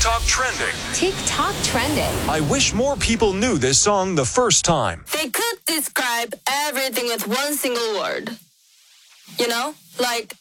TikTok trending. TikTok trending. I wish more people knew this song the first time. They could describe everything with one single word. You know? Like